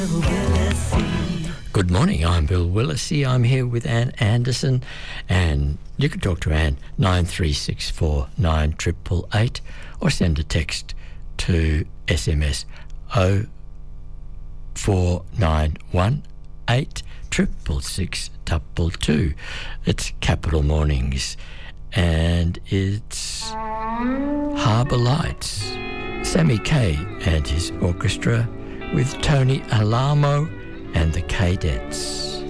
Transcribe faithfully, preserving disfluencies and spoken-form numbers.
Good morning, I'm Bill Willesee. I'm here with Ann Anderson, and you can talk to Ann nine three six four nine eight eight eight or send a text to S M S oh four nine one eight triple six double two. It's Capital Mornings, and it's Harbour Lights. Sammy Kaye and his orchestra with Tony Alamo and the Cadettes.